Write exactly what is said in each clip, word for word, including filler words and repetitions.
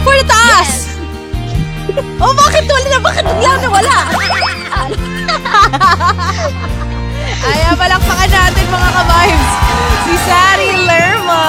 For the taas! Yes. Oh, bakit wala na? Bakit biglang nawala? Ayan, palakpakan natin mga ka-vibes. Si Sari Lerma.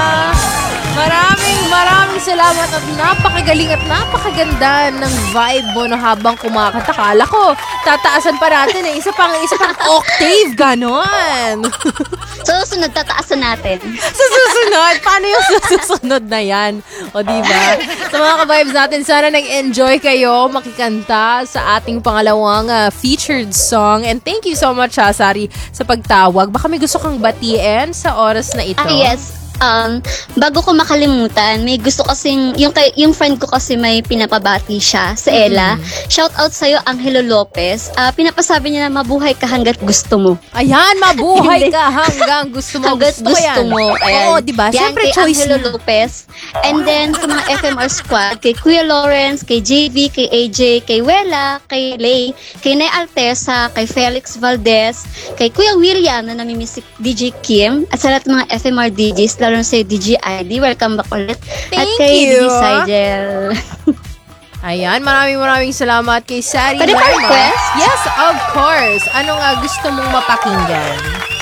Maraming maraming salamat at napakagaling at napakaganda ng vibe mo na habang kumakanta. Kala ko, tataasan pa natin eh. Isa pang, isa pang octave, ganon. So, susunod, tataasan natin. Sa susunod? Paano yung susunod na yan? O, diba? Sa mga ka-vibes natin, sana nag-enjoy kayo makikanta sa ating pangalawang uh, featured song. And thank you so much, ha, Sari, sa pagtawag. Baka may gusto kang batiin sa oras na ito. Ah, yes. Um, bago ko makalimutan, may gusto kasing, yung, yung friend ko kasi may pinapabati siya, si Ella. Mm-hmm. Shout out sa'yo, Angelo Lopez. Uh, pinapasabi niya na mabuhay ka hanggat gusto mo. Ayan, mabuhay ka hanggang gusto mo. Hanggat gusto, gusto mo. Ayan. Oo, diba? Yan, Siyempre, kay choice Angelo na. Lopez. And then, sa mga F M R squad, kay Kuya Lawrence, kay J V, kay A J, kay Wela, kay Lay, kay Nay Altesa, kay Felix Valdez, kay Kuya William na namimiss si D J Kim, at sa lahat ng mga F M R D Js, lalo na si D J I D. Welcome back ulit. Thank at kay you. D J Sigel. Ayan, maraming maraming salamat kay Sari Pwede pa request? Yes, of course. Ano nga gusto mong mapakinggan?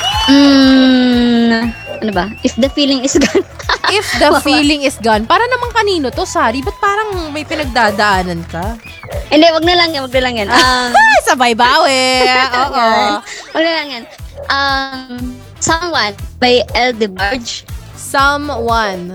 Mm, ano ba? If the feeling is gone. If the feeling is gone. Para naman kanino to, Sari? Ba't parang may pinagdadaanan ka? Hindi, wag na lang yan. Wag na lang yan. Um, Sabay bawi. Oo. Wag na lang yan. Um, Someone by El DeBarge. Someone.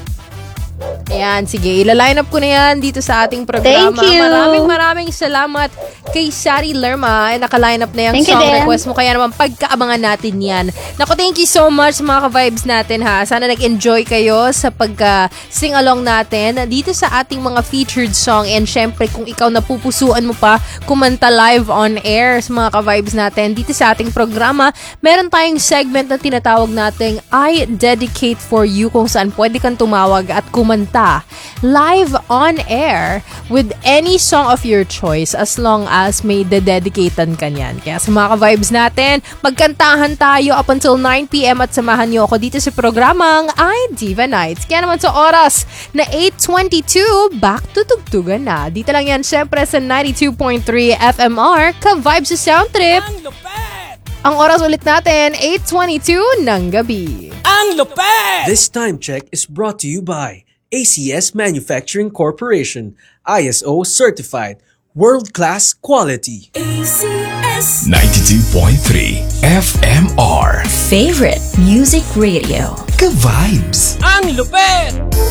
Ayan, sige. Ila-line up ko na yan dito sa ating programa. Thank you. Maraming maraming salamat kay Sari Lerma. Naka-line up na yung thank song you, request mo. Kaya naman pagkaabangan natin yan. Naku, thank you so much mga ka-vibes natin ha. Sana nag-enjoy kayo sa pag-sing along natin dito sa ating mga featured song. And syempre, kung ikaw napupusuan mo pa kumanta live on air sa mga ka-vibes natin dito sa ating programa, meron tayong segment na tinatawag nating I Dedicate For You, kung saan pwede kang tumawag at kumanta live on air with any song of your choice as long as may dededicatean ka niyan. Kaya sa mga ka-vibes natin, magkantahan tayo up until nine p.m. at samahan niyo ako dito sa programang I Diva Nights. Kaya naman sa oras na eight twenty-two, back to tugtugan na. Dito lang yan syempre sa ninety-two point three F M R, ka-vibes sa Sound Trip. Ang oras ulit natin, eight twenty-two ng gabi. Ang lupet! This time check is brought to you by A C S Manufacturing Corporation, I S O certified, world-class quality. A C S ninety-two point three F M R. Favorite Music Radio. Ka-vibes. Ang lupet!